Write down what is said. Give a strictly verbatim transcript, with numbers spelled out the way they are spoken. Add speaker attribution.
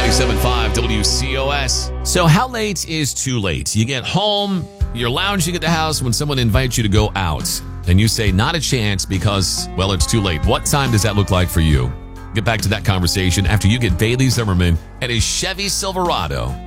Speaker 1: ninety-seven point five W C O S. So how late is too late? You get home, you're lounging at the house when someone invites you to go out, and you say, not a chance because, well, it's too late. What time does that look like for you? Get back to that conversation after you get Bailey Zimmerman and his Chevy Silverado